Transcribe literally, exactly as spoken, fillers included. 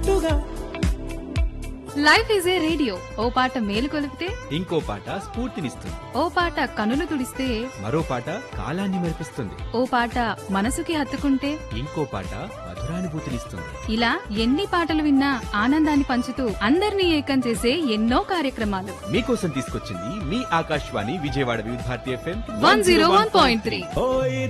Life is a radio, ఓ పాట మేలు కొలిపితే ఇంకో పాట స్ఫూర్తినిస్తుంది. ఓ పాట కనులు తుడిస్తే మరో పాట కాలాన్ని మెరిపిస్తుంది. ఓ పాట మనసుకి హత్తుకుంటే ఇంకో పాట మధురానుభూతినిస్తుంది. ఇలా ఎన్ని పాటలు విన్నా ఆనందాన్ని పంచుతూ అందరినీ ఏకం చేసే ఎన్నో కార్యక్రమాలు మీకోసం తీసుకొచ్చింది మీ ఆకాశవాణి విజయవాడ వివిధ Bharati FM one zero one point three. ఓయ్